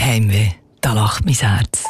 Heimweh, da lacht mein Herz.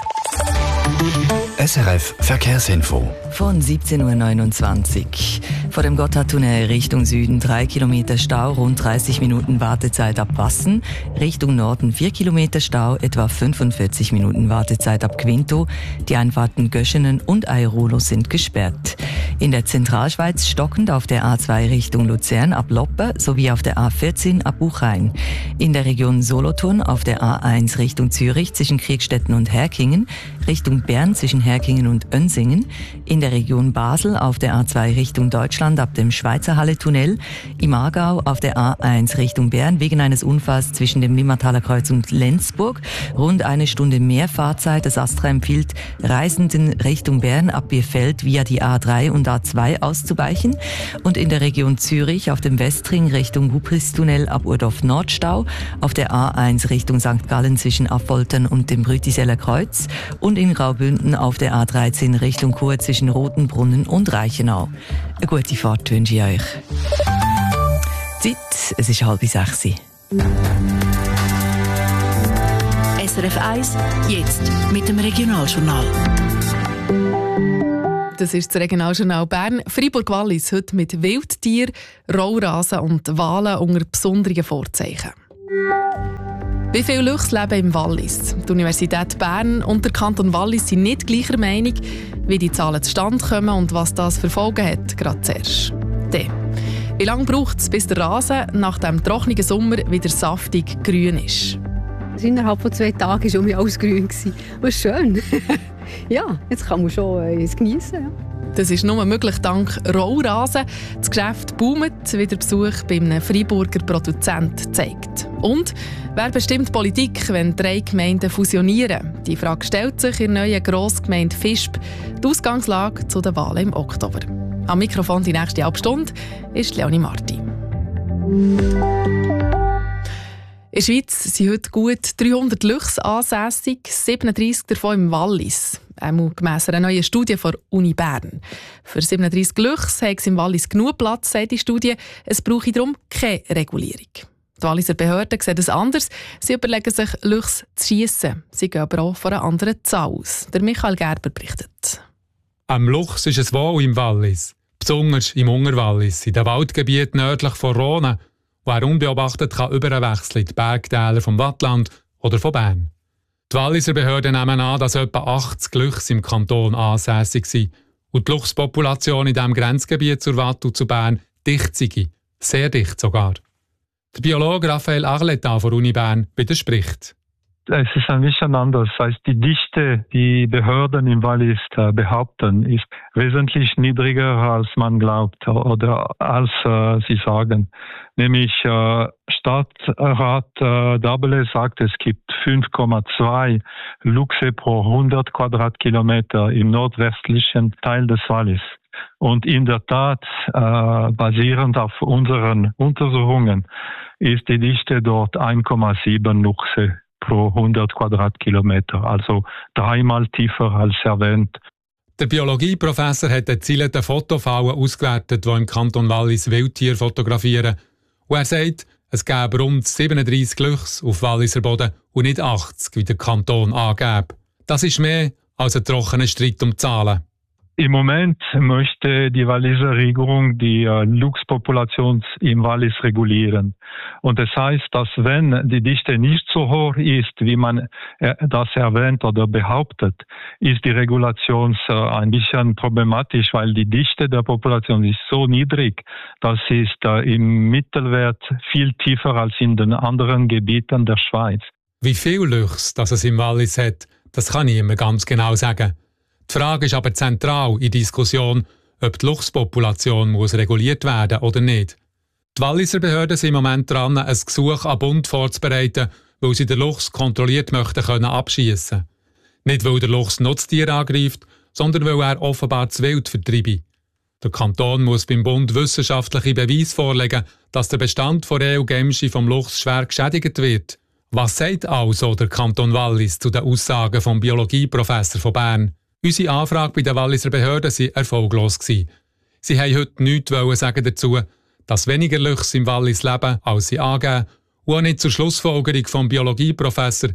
SRF Verkehrsinfo. Von 17.29 Uhr. Vor dem Gotthardtunnel Richtung Süden 3 Kilometer Stau, rund 30 Minuten Wartezeit ab Wassen. Richtung Norden 4 Kilometer Stau, etwa 45 Minuten Wartezeit ab Quinto. Die Einfahrten Göschenen und Airolo sind gesperrt. In der Zentralschweiz stockend auf der A2 Richtung Luzern ab Loppe sowie auf der A14 ab Buchheim. In der Region Solothurn auf der A1 Richtung Zürich zwischen Kriegstetten und Herkingen, Richtung Bern zwischen Herkingen und Önsingen, in der Region Basel auf der A2 Richtung Deutschland ab dem Schweizer Halle-Tunnel, im Aargau auf der A1 Richtung Bern wegen eines Unfalls zwischen dem Limmathaler Kreuz und Lenzburg. Rund eine Stunde mehr Fahrzeit. Das Astra empfiehlt Reisenden Richtung Bern ab Bierfeld via die A3 und A2 auszuweichen. Und in der Region Zürich auf dem Westring Richtung Hubristunnel ab Urdorf Nordstau, auf der A1 Richtung St. Gallen zwischen Affoltern und dem Brütiseller Kreuz und in Graubünden auf der A13 Richtung Chur zwischen Rotenbrunnen und Reichenau. Eine gute Fahrt wünsche ich euch. Zeit, es ist 5:30. SRF 1, jetzt mit dem Regionaljournal. Das ist das Regionaljournal Bern. Freiburg-Wallis heute mit Wildtier, Rollrasen und Walen unter besonderen Vorzeichen. Wie viele Luchse leben im Wallis? Die Universität Bern und der Kanton Wallis sind nicht gleicher Meinung, wie die Zahlen zustande kommen und was das für Folgen hat, gerade zuerst. Wie lange braucht es, bis der Rasen nach dem trockenen Sommer wieder saftig grün ist? Also innerhalb von 2 Tagen war alles grün. Was schön. Ja, jetzt kann man schon es geniessen. Ja. Das ist nur möglich dank Rollrasen. Das Geschäft boomt, wie der Besuch bei einem Freiburger Produzent zeigt. Und wer bestimmt Politik, wenn 3 Gemeinden fusionieren? Die Frage stellt sich in der neuen Grossgemeinde Visp. Die Ausgangslage zu den Wahlen im Oktober. Am Mikrofon die nächste halbe Stunde ist Leonie Marti. In der Schweiz sind heute gut 300 Luchse ansässig, 37 davon im Wallis. Gemäss einer neuen Studie von der Uni Bern. Für 37 Luchse hat es im Wallis genug Platz, sagt die Studie. Es brauche darum keine Regulierung. Die Walliser Behörden sehen das anders. Sie überlegen sich, Luchse zu schiessen. Sie gehen aber auch von einer anderen Zahl aus. Der Michael Gerber berichtet. Am Luchs ist es wohl im Wallis. Besonders im Unterwallis, in den Waldgebieten nördlich von Rhône, wo er unbeobachtet kann überwechseln in die Bergtäler vom Wattland oder von Bern. Die Walliser Behörden nehmen an, dass etwa 80 Luchse im Kanton ansässig sind und die Luchspopulation in diesem Grenzgebiet zur Watt und zu Bern dicht sei. Sehr dicht sogar. Der Biologe Raphael Arletta von Uni Bern widerspricht. Es ist ein bisschen anders. Das heißt, die Dichte, die Behörden im Wallis behaupten, ist wesentlich niedriger, als man glaubt oder als sie sagen. Nämlich Stadtrat Dabele sagt, es gibt 5,2 Luchse pro 100 Quadratkilometer im nordwestlichen Teil des Wallis. Und in der Tat, basierend auf unseren Untersuchungen, ist die Dichte dort 1,7 Luchse pro 100 Quadratkilometer, also 3-mal tiefer als erwähnt. Der Biologieprofessor hat gezielt Fotofallen ausgewertet, die im Kanton Wallis Wildtiere fotografieren. Und er sagt, es gäbe rund 37 Luchse auf Walliser Boden und nicht 80, wie der Kanton angibt. Das ist mehr als ein trockener Streit um Zahlen. Im Moment möchte die Walliser Regierung die Luchspopulation im Wallis regulieren. Und das heißt, dass wenn die Dichte nicht so hoch ist, wie man das erwähnt oder behauptet, ist die Regulation ein bisschen problematisch, weil die Dichte der Population ist so niedrig, das ist im Mittelwert viel tiefer als in den anderen Gebieten der Schweiz. Wie viel Luchse das es im Wallis hat, das kann ich immer ganz genau sagen. Die Frage ist aber zentral in der Diskussion, ob die Luchspopulation muss reguliert werden oder nicht. Die Walliser Behörden sind im Moment dran, ein Gesuch an den Bund vorzubereiten, weil sie den Luchs kontrolliert möchten abschiessen. Nicht, weil der Luchs Nutztiere angreift, sondern weil er offenbar das Wild vertreibe. Der Kanton muss beim Bund wissenschaftliche Beweise vorlegen, dass der Bestand von Reh und Gämschi vom Luchs schwer geschädigt wird. Was sagt also der Kanton Wallis zu den Aussagen vom Biologieprofessor von Bern? Unsere Anfrage bei den Walliser Behörden war erfolglos. Sie wollten heute nichts sagen dazu, dass weniger Luchse im Wallis leben, als sie angeben, und auch nicht zur Schlussfolgerung vom Biologieprofessor.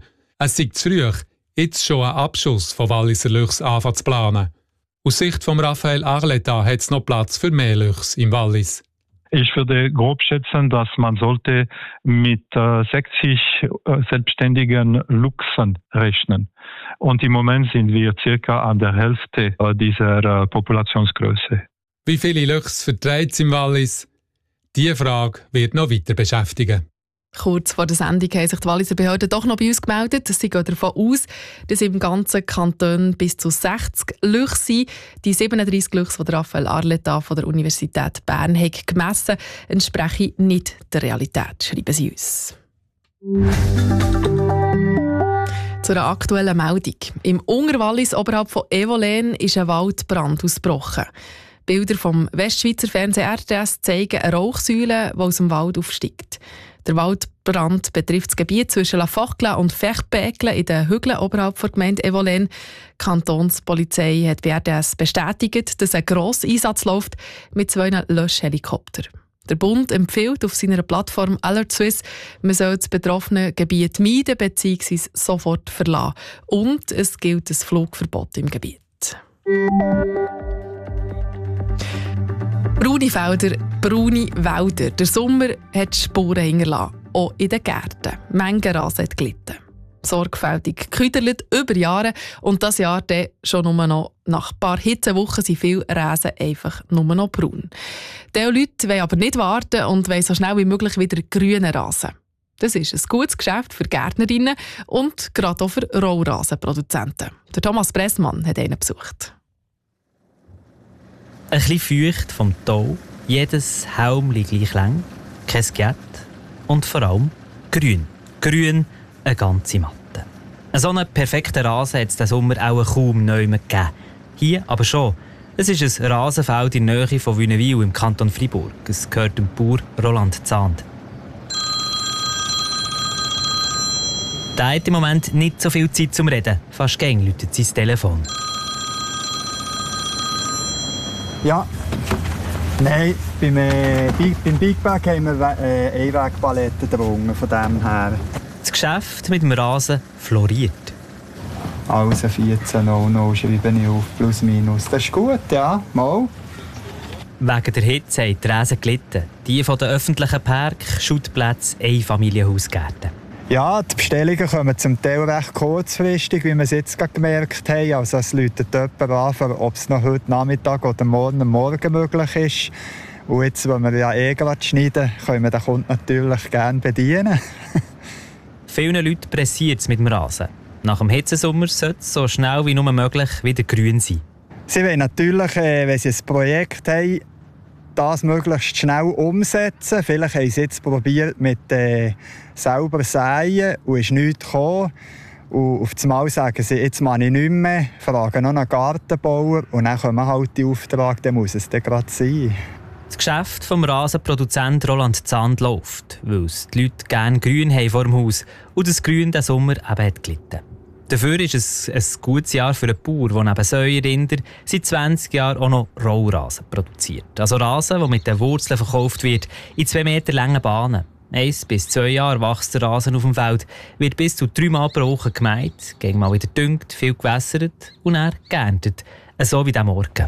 Es sei zu früh, jetzt schon einen Abschuss von Walliser Luchs anfangen zu planen. Aus Sicht von Raphael Arleta hat es noch Platz für mehr Luchs im Wallis. Ich würde grob schätzen, dass man sollte mit 60 selbstständigen Luchsen rechnen. Und im Moment sind wir circa an der Hälfte dieser Populationsgröße. Wie viele Luchse verträgt es im Wallis? Diese Frage wird noch weiter beschäftigen. Kurz vor der Sendung haben sich die Walliser Behörden doch noch bei uns gemeldet. Sie gehen davon aus, dass im ganzen Kanton bis zu 60 Luchse sind. Die 37 Luchse, die Raphael Arleta von der Universität Bern hat gemessen, entsprechen nicht der Realität, schreiben sie uns. Zu einer aktuellen Meldung. Im Unterwallis oberhalb von Evolen ist ein Waldbrand ausgebrochen. Bilder vom Westschweizer Fernsehen RTS zeigen eine Rauchsäule, die aus dem Wald aufsteigt. Der Waldbrand betrifft das Gebiet zwischen La Forclaz und Fechtbäckle in den Hügeln oberhalb der Gemeinde Evolen. Die Kantonspolizei hat bei RTS bestätigt, dass ein grosser Einsatz läuft mit 2 Löschhelikoptern. Der Bund empfiehlt auf seiner Plattform Alert Swiss, man soll das betroffene Gebiet meiden bzw. sofort verlassen. Und es gilt ein Flugverbot im Gebiet. Braune Felder, braune Wälder. Der Sommer hat Spuren hinterlassen, auch in den Gärten. Menge Rasen hat gelitten. Sorgfältig geküdert über Jahre und das Jahr dann schon nur noch. Nach ein paar Hitzewochen sind viele Rasen einfach nur noch braun. Die Leute wollen aber nicht warten und wollen so schnell wie möglich wieder grünen Rasen. Das ist ein gutes Geschäft für Gärtnerinnen und gerade auch für Rollrasenproduzenten. Der Thomas Pressmann hat einen besucht. Ein bisschen feucht vom Tau, jedes Helmchen gleich lang, kein Gett und vor allem grün. Grün, eine ganze Matte. So einen perfekten Rasen hat es diesen Sommer auch kaum neu mehr gegeben. Hier aber schon. Es ist ein Rasenfeld in der Nähe von Wünnewil im Kanton Fribourg. Es gehört dem Bauer Roland Zahnd. Der hat im Moment nicht so viel Zeit zum Reden. Fast gäng läutet sein Telefon. Ja, nein, beim Big Bag haben wir Einwegpaletten drunter, von dem her. Das Geschäft mit dem Rasen floriert. Also 14,00 schreibe ich auf, plus minus. Das ist gut, ja, mal. Wegen der Hitze haben die Rasen gelitten. Die von den öffentlichen Parks, Schuttplätzen, Einfamilienhausgärten. Ja, die Bestellungen kommen zum Teil recht kurzfristig, wie wir es jetzt gerade gemerkt haben. Also es läutet jemand an, ob es noch heute Nachmittag oder morgen möglich ist. Und jetzt, wenn wir ja gerade schneiden, können wir den Kunden natürlich gerne bedienen. Vielen Leuten pressiert es mit dem Rasen. Nach dem Hitzesommer sollte es so schnell wie nur möglich wieder grün sein. Sie wollen natürlich, wenn sie ein Projekt haben, das möglichst schnell umsetzen. Vielleicht haben sie jetzt probiert mit selber säen und ist nichts gekommen. Und auf einmal sagen sie, jetzt mache ich nicht mehr, fragen noch einen Gartenbauer und dann kommen halt die Aufträge, dann muss es dann gerade sein. Das Geschäft vom Rasenproduzent Roland Zahnd läuft, weil es die Leute gerne grün haben vor dem Haus und das Grün diesen Sommer eben hat gelitten. Dafür ist es ein gutes Jahr für einen Bauer, der neben Säuerrinder seit 20 Jahren auch noch Rollrasen produziert. Also Rasen, der mit den Wurzeln verkauft wird, in 2 Meter langen Bahnen. 1 bis 2 Jahre wächst der Rasen auf dem Feld, wird bis zu 3 Mal pro Woche gemäht, gegen mal wieder gedüngt, viel gewässert und dann geerntet. So wie diesen Morgen.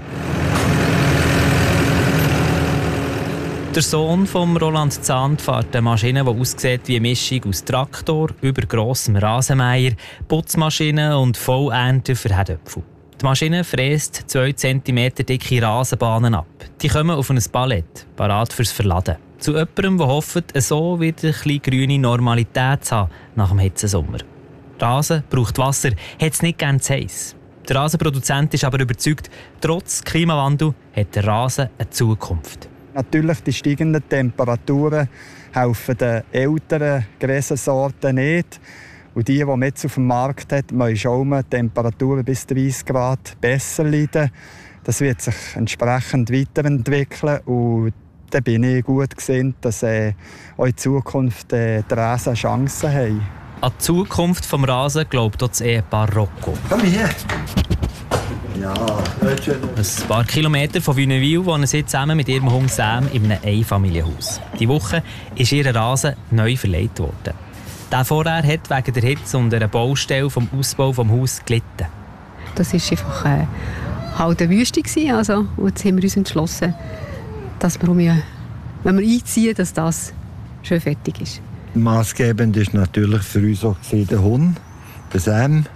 Der Sohn von Roland Zahnd fährt eine Maschine, die aussieht wie eine Mischung aus Traktor, über grossem Rasenmäher, Putzmaschine und Vollernter für Herdöpfel. Die Maschine fräst 2 cm dicke Rasenbahnen ab. Die kommen auf ein Palett, parat fürs Verladen. Zu jemandem, der hofft, so wieder ein bisschen grüne Normalität zu haben nach dem Hitzesommer. Rasen braucht Wasser, hat es nicht ganz heiß. Der Rasenproduzent ist aber überzeugt, trotz Klimawandel hat der Rasen eine Zukunft. Natürlich, die steigenden Temperaturen helfen den älteren Gräsersorten nicht. Und die man jetzt auf dem Markt hat, müssen schon Temperaturen bis 30 Grad besser leiden. Das wird sich entsprechend weiterentwickeln. Und da bin ich gut gesinnt, dass auch in Zukunft die Rasen Chancen haben. An die Zukunft des Rasen glaubt auch das Ehepaar Rocco. Komm her! Ja, ein paar Kilometer von Wünnewil wohnen sie zusammen mit ihrem Hund Sam in einem Einfamilienhaus. Diese Woche ist ihr Rasen neu verlegt worden. Der vorher hat wegen der Hitze und einer Baustelle vom Ausbau des Hauses gelitten. Das war einfach halt eine Wüste. Also, und jetzt haben wir uns entschlossen, dass wir, wenn wir einziehen, dass das schön fertig ist. Maßgebend ist natürlich für uns auch der Hund, der Sam.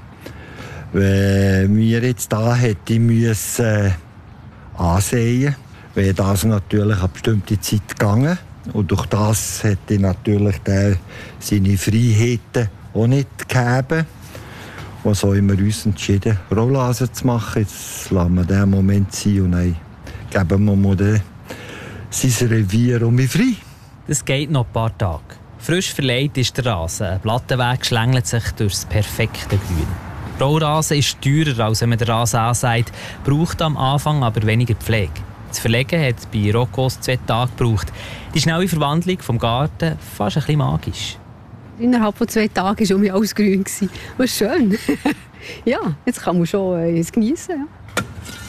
Wenn wir jetzt da hätten müssen ansehen, wäre das natürlich eine bestimmte Zeit gegangen. Und durch das hätte natürlich seine Freiheiten auch nicht gegeben. Und so haben wir uns entschieden, Rollrasen zu machen. Jetzt lassen wir den Moment sein und dann geben wir mal sein Revier um mich frei. Das geht noch ein paar Tage. Frisch verleiht ist der Rasen. Ein Plattenweg schlängelt sich durchs perfekte Grün. Rollrasen ist teurer, als wenn man den Rasen ansagt, braucht am Anfang aber weniger Pflege. Das Verlegen hat bei Roccos 2 Tage gebraucht. Die schnelle Verwandlung vom Garten fast ein bisschen magisch. Innerhalb von 2 Tagen war um mich alles grün. Was schön. Ja, jetzt kann man schon es geniessen. Ja.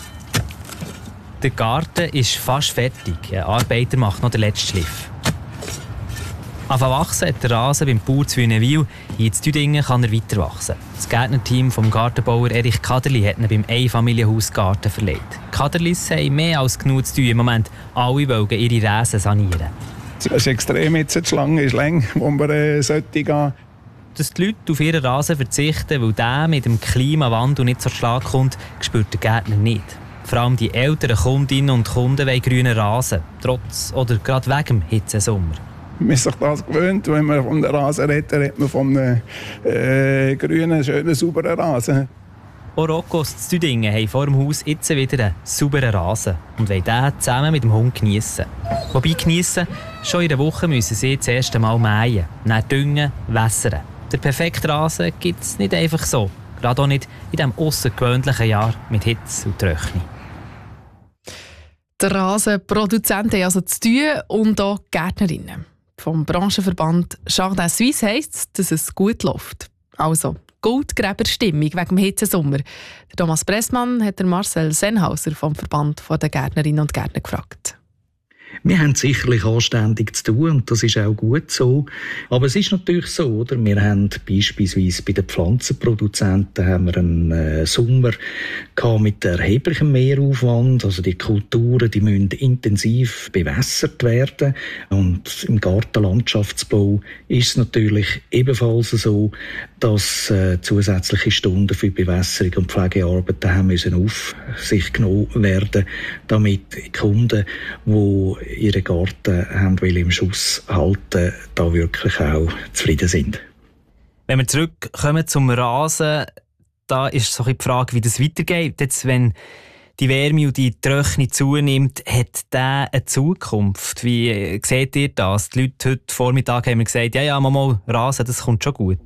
Der Garten ist fast fertig. Ein Arbeiter macht noch den letzten Schliff. Anfangen wachsen hat der Rasen beim Bauer zu Wünnewil. Hier in Tüdingen kann er weiter wachsen. Das Gärtnerteam vom Gartenbauer Erich Kaderli hat ihn beim Einfamilienhausgarten verlegt. Die Kaderlis haben mehr als genug zu tun im Moment. Alle wollen ihre Rasen sanieren. Es ist extrem jetzt, die Schlange ist lang, wo wir sollte gehen. Dass die Leute auf ihren Rasen verzichten, weil der mit dem Klimawandel nicht zur Schlag kommt, spürt der Gärtner nicht. Vor allem die älteren Kundinnen und Kunden wollen grünen Rasen, trotz oder gerade wegen dem Hitzesommer. Man ist sich das gewöhnt, wenn man von der Rasen redet, redet man von einem grünen, schönen, sauberen Rasen. Auch Roccos zu Tüdingen haben vor dem Haus jetzt wieder einen sauberen Rasen und wollen den zusammen mit dem Hund geniessen. Wobei geniessen, schon in einer Woche müssen sie das erste Mal mähen, dann düngen, wässern. Der perfekte Rasen gibt es nicht einfach so, gerade auch nicht in diesem aussergewöhnlichen Jahr mit Hitze und Trockenheit. Die Rasenproduzenten haben also zu tun und auch die Gärtnerinnen. Vom Branchenverband Jardin Suisse heisst es, dass es gut läuft. Also Goldgräberstimmung wegen dem Hitzesommer. Der Thomas Pressmann hat Marcel Sennhauser vom Verband der Gärtnerinnen und Gärtner gefragt. Wir haben sicherlich anständig zu tun und das ist auch gut so. Aber es ist natürlich so, oder? Wir haben beispielsweise bei den Pflanzenproduzenten haben wir einen Sommer mit erheblichem Mehraufwand. Also die Kulturen, die müssen intensiv bewässert werden. Und im Gartenlandschaftsbau ist es natürlich ebenfalls so, dass zusätzliche Stunden für Bewässerung und Pflegearbeiten haben müssen auf sich genommen werden, damit die Kunden, die ihre Garten haben im Schuss halten, da wirklich auch zufrieden sind. Wenn wir zurückkommen zum Rasen, da ist so die Frage, wie das weitergeht. Jetzt, wenn die Wärme und die Trockenheit zunimmt, hat der eine Zukunft? Wie seht ihr das? Die Leute heute Vormittag haben mir gesagt, ja, mal Rasen, das kommt schon gut.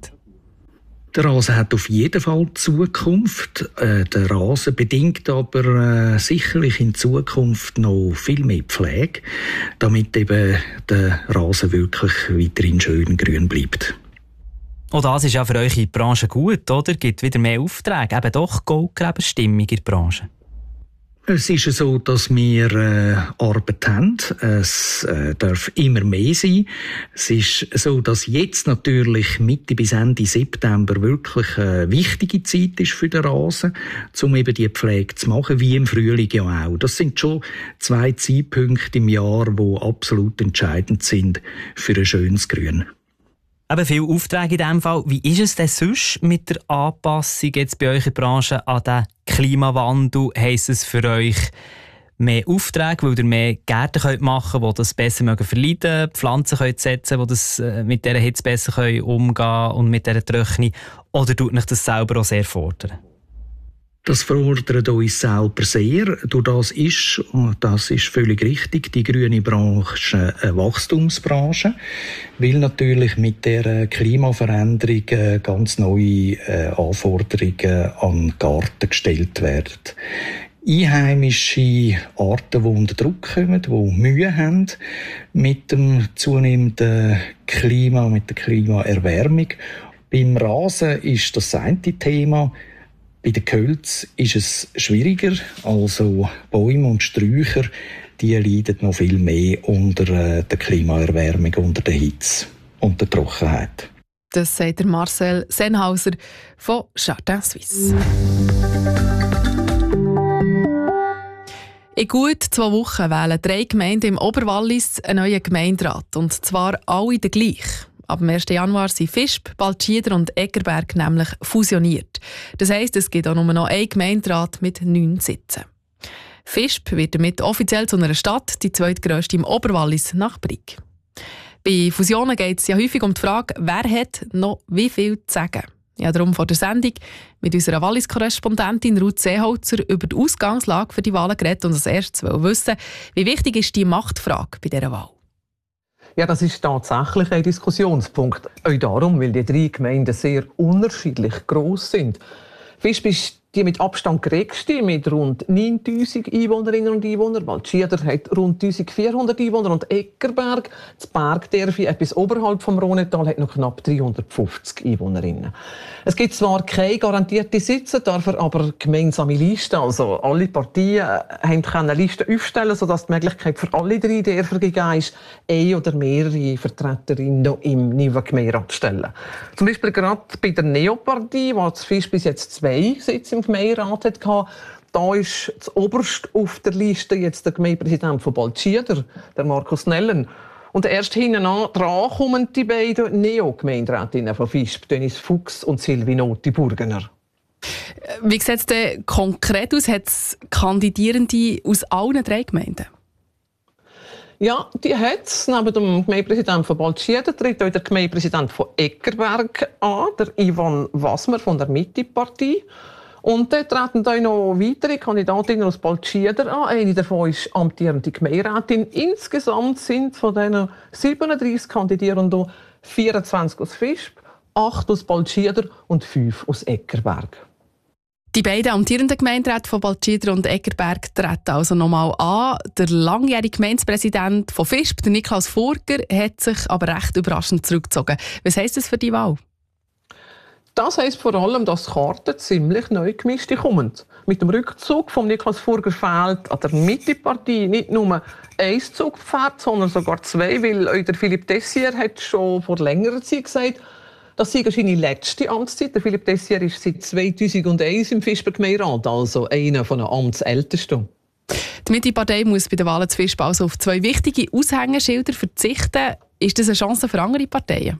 Der Rasen hat auf jeden Fall Zukunft. Der Rasen bedingt aber sicherlich in Zukunft noch viel mehr Pflege, damit eben der Rasen wirklich weiterhin schön grün bleibt. Und das ist ja für eure Branche gut, oder? Gibt wieder mehr Aufträge, eben doch Goldgräberstimmung in der Branche. Es ist so, dass wir Arbeit haben. Es darf immer mehr sein. Es ist so, dass jetzt natürlich Mitte bis Ende September wirklich eine wichtige Zeit ist für den Rasen, um eben die Pflege zu machen, wie im Frühling ja auch. Das sind schon 2 Zeitpunkte im Jahr, die absolut entscheidend sind für ein schönes Grün. Eben viele Aufträge in diesem Fall. Wie ist es denn sonst mit der Anpassung jetzt bei eurer Branche an den Klimawandel? Heisst es für euch mehr Aufträge, weil ihr mehr Gärten machen könnt, die das besser verleiden können, Pflanzen könnt setzen, die das mit dieser Hitze besser umgehen können und mit dieser Trockenheit? Oder tut euch das selber auch sehr fordern? Das fordert uns selber sehr. Durch das ist, und das ist völlig richtig, die grüne Branche eine Wachstumsbranche, weil natürlich mit der Klimaveränderung ganz neue Anforderungen an den Garten gestellt werden. Einheimische Arten, die unter Druck kommen, die Mühe haben mit dem zunehmenden Klima, mit der Klimaerwärmung. Beim Rasen ist das eine Thema. Bei den Gehölzen ist es schwieriger, also Bäume und Sträucher, die leiden noch viel mehr unter der Klimaerwärmung, unter der Hitze und der Trockenheit. Das sagt der Marcel Sennhauser von Jardin Suisse. In gut 2 Wochen wählen 3 Gemeinden im Oberwallis einen neuen Gemeinderat. Und zwar alle den gleichen. Ab dem 1. Januar sind Visp, Baltschieder und Eggerberg nämlich fusioniert. Das heisst, es gibt auch nur noch einen Gemeinderat mit 9 Sitzen. Visp wird damit offiziell zu einer Stadt, die zweitgrösste im Oberwallis nach Brig. Bei Fusionen geht es ja häufig um die Frage, wer hat noch wie viel zu sagen. Ja, darum vor der Sendung mit unserer Wallis-Korrespondentin Ruth Seeholzer über die Ausgangslage für die Wahlen geredet und als erstes wissen, wie wichtig ist die Machtfrage bei dieser Wahl? Ja, das ist tatsächlich ein Diskussionspunkt. Auch darum, weil die 3 Gemeinden sehr unterschiedlich gross sind. Visp ist die mit Abstand geregste, mit rund 9000 Einwohnerinnen und Einwohnern. Baltschieder hat rund 1400 Einwohner und Eggerberg, das Bergdörfli etwas oberhalb vom Rhonetal, hat noch knapp 350 Einwohnerinnen. Es gibt zwar keine garantierten Sitze, dafür aber gemeinsame Listen. Also alle Partien können Listen aufstellen, sodass die Möglichkeit für alle 3 Dörfer gegeben ist, eine oder mehrere Vertreterinnen im neuen Gemeinderat zu stellen. Zum Beispiel gerade bei der Neopartie, wo das Visp bis jetzt 2 Sitze im Gemeinderat hatte, da ist zuoberst auf der Liste jetzt der Gemeindepräsident von Baltschieder, der Markus Nellen. Und erst hinten dran kommen die beiden Neo-Gemeinderätinnen von Visp, Dennis Fuchs und Sylvie Noti-Burgener. Wie sieht es denn konkret aus? Hat es Kandidierende aus allen 3 Gemeinden? Ja, die hat es. Neben dem Gemeindepräsidenten von Baltschieder tritt auch der Gemeindepräsident von Eggerberg an, der Ivan Wasmer von der Mitte-Partei. Und dann treten auch noch weitere Kandidatinnen aus Baltschieder an. Eine davon ist amtierende Gemeinderätin. Insgesamt sind von diesen 37 Kandidierenden 24 aus Visp, 8 aus Baltschieder und 5 aus Eggerberg. Die beiden amtierenden Gemeinderäte von Baltschieder und Eggerberg treten also nochmal an. Der langjährige Gemeindepräsident von Visp, der Niklaus Furger, hat sich aber recht überraschend zurückgezogen. Was heisst das für die Wahl? Das heisst vor allem, dass die Karten ziemlich neu gemischt kommen. Mit dem Rückzug von Niklaus Furger fehlt an der Mitte-Partei nicht nur ein Zugpferd, sondern sogar 2, weil auch der Philippe Tessier hat schon vor längerer Zeit gesagt, das sei seine letzte Amtszeit. Der Philippe Tessier ist seit 2001 im Visper Gemeinderat, also einer der Amtsältesten. Die Mitte-Partei muss bei den Wahlen zu Visp also auf 2 wichtige Aushängeschilder verzichten. Ist das eine Chance für andere Parteien?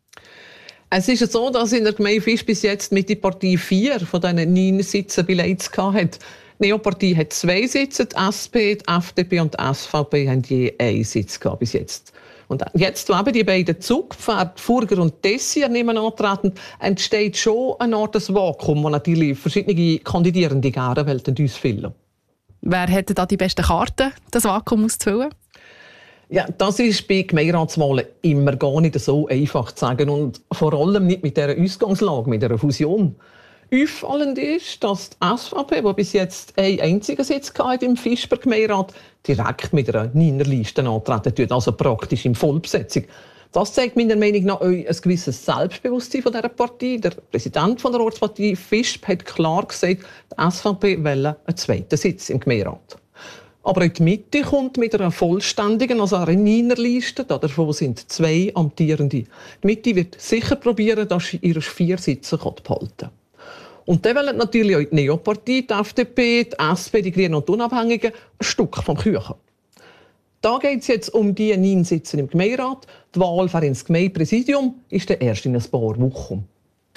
Es ist so, dass in der Gemeinde Visp bis jetzt mit der Partei 4 von diesen 9 Sitzen bereits hatte. Die Neopartie hat 2 Sitze, die SP, die FDP und die SVP haben je 1 Sitz bis jetzt. Und jetzt, wo die beiden Zugpferde, Furger und Tessier nebenan entsteht schon eine Art Vakuum, wo natürlich verschiedene Kandidierende gerne ausfüllen. Wer hätte da die besten Karten, das Vakuum auszufüllen? Ja, das ist bei Gemeinderatswahlen immer gar nicht so einfach zu sagen und vor allem nicht mit dieser Ausgangslage, mit dieser Fusion. Auffallend ist, dass die SVP, die bis jetzt einen einzigen Sitz hatte im Visper Gemeinderat, direkt mit einer 9er-Liste antreten tut, also praktisch in Vollbesetzung. Das zeigt meiner Meinung nach ein gewisses Selbstbewusstsein von dieser Partei. Der Präsident der Ortspartei Visp hat klar gesagt, die SVP will einen 2. Sitz im Gemeinderat. Aber auch die Mitte kommt mit einer vollständigen, also einer 9er-Liste. Davon sind 2 Amtierende. Die Mitte wird sicher probieren, dass sie ihre 4 Sitze behalten. Und dann wollen natürlich auch die Neopartie, die FDP, die SP, die Grünen und die Unabhängigen ein Stück vom Kuchen. Da geht es jetzt um die 9 Sitze im Gemeinderat. Die Wahl für ins Gemeindepräsidium ist dann erst in ein paar Wochen.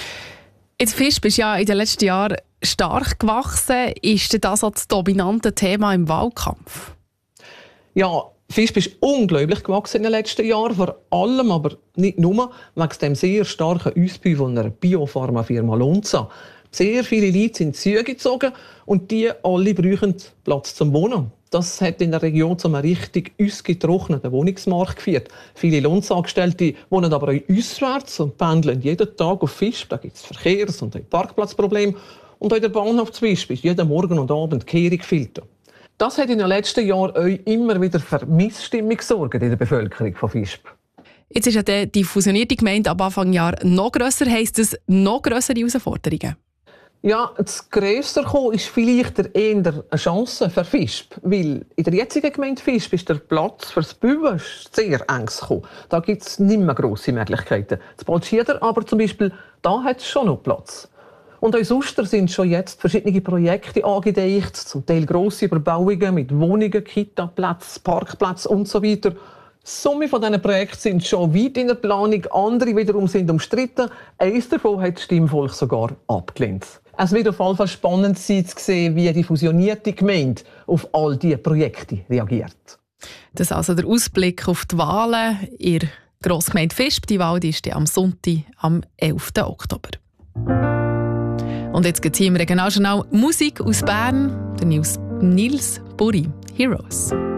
Jetzt Visp ist ja in den letzten Jahren stark gewachsen. Ist das auch das dominante Thema im Wahlkampf? Ja, Visp ist unglaublich gewachsen in den letzten Jahren, vor allem, aber nicht nur, wegen dem sehr starken Ausbau von einer Biopharmafirma Lonza. Sehr viele Leute sind Züge gezogen und die alle brauchen Platz zum Wohnen. Das hat in der Region zu einem richtig ausgetrockneten Wohnungsmarkt geführt. Viele Lohnangestellte wohnen aber auch auswärts und pendeln jeden Tag auf Visp. Da gibt es Verkehrs- und Parkplatzprobleme. Und auch der Bahnhof zu Visp ist jeden Morgen und Abend Kehrung gefüllt. Das hat in den letzten Jahren auch immer wieder für Missstimmung gesorgt in der Bevölkerung von Visp. Jetzt ist ja die fusionierte Gemeinde ab Anfang Jahr noch grösser. Heisst das noch grössere Herausforderungen? Ja, das grösser kommen ist vielleicht eher eine Chance für Visp, weil in der jetzigen Gemeinde Visp ist der Platz für das Büwen sehr eng gekommen. Da gibt es nicht mehr grosse Möglichkeiten. Das Balschieder aber zum Beispiel, da hat es schon noch Platz. Und auch sonst sind schon jetzt verschiedene Projekte angedeicht, zum Teil grosse Überbauungen mit Wohnungen, Kita-Plätzen, Parkplätzen und so weiter. Summe von diesen Projekten sind schon weit in der Planung, andere wiederum sind umstritten. Eines davon hat das Stimmvolk sogar abgelehnt. Es wird auf jeden Fall spannend sein zu sehen, wie die fusionierte Gemeinde auf all diese Projekte reagiert. Das ist also der Ausblick auf die Wahlen in der Grossgemeinde Visp. Die Wahl ist am Sonntag, am 11. Oktober. Und jetzt gibt es hier im Regionaljournal Musik aus Bern. Der Nils Burri, Heroes.